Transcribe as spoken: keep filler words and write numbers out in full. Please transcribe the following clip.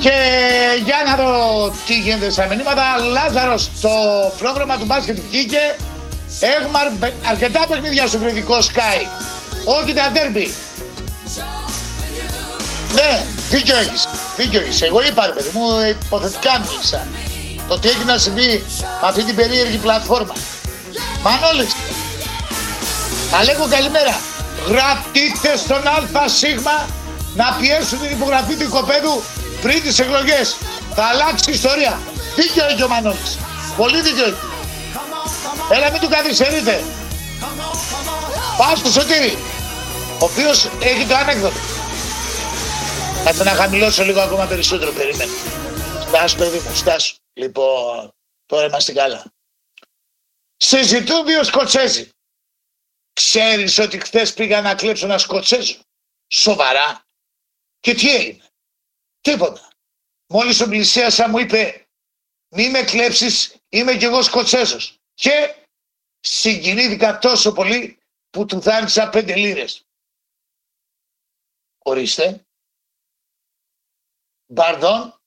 Και για να δω τι γίνεται στα μηνύματα. Λάζαρος, το πρόγραμμα του μπάσκετ βγήκε. Έχουμε αρκετά παιχνίδια στο κριτικό Sky. Όχι τα ντέρμπι. Ναι, δίκιο έχεις. Δίκιο έχεις. Εγώ είπα, ρε παιδί μου, υποθετικά μίλησα. Το τι έχει να συμβεί με αυτή την περίεργη πλατφόρμα. Μανώλης. Αλέκο, καλημέρα. Γραφτείτε στον ΑΣ να πιέσουν την υπογραφή του οικοπαίδου πριν τις εκλογές. Θα αλλάξει η ιστορία. Δίκιο έχει ο Μανώλης. Πολύ δίκιο έχει. Έλα, μην του καθυστερείτε. Πάω στο Σωτήρη, ο οποίος έχει το ανέκδοτο. Θα να χαμηλώσω λίγο ακόμα περισσότερο, περίμενε. Στάσου, παιδί μου, στάσου. Λοιπόν, τώρα είμαστε καλά. Συζητούν δύο Σκοτσέζοι. Ξέρεις ότι χθες πήγα να κλέψω ένα Σκοτσέζο? Σοβαρά? Και τι έγινε? Τίποτα. Μόλις τον πλησίασα μου είπε, μη με κλέψεις, είμαι κι εγώ Σκοτσέζος. Και συγκινήθηκα τόσο πολύ που του δάνεισα πέντε λίρες. Ορίστε. Μπαρδόν.